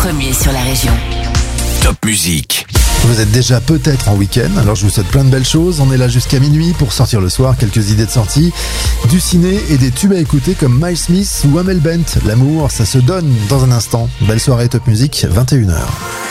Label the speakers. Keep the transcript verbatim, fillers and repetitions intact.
Speaker 1: premier sur la région.
Speaker 2: Top Musique.
Speaker 3: Vous êtes déjà peut-être en week-end, alors je vous souhaite plein de belles choses. On est là jusqu'à minuit pour sortir le soir, quelques idées de sortie, du ciné et des tubes à écouter comme Miles Smith ou Amel Bent. L'amour, ça se donne dans un instant. Belle soirée Top Musique, vingt et une heures.